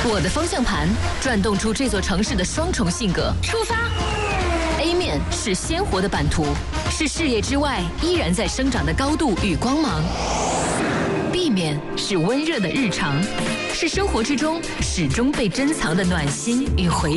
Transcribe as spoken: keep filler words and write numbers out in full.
我的方向盘转动出这座城市的双重性格。出发 ！A 面是鲜活的版图，是视野之外依然在生长的高度与光芒。B 面是温热的日常，是生活之中始终被珍藏的暖心与回忆。